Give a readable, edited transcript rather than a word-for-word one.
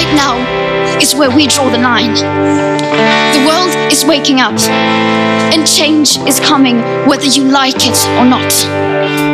right now is where we draw the line. The world is waking up, and change is coming whether you like it or not.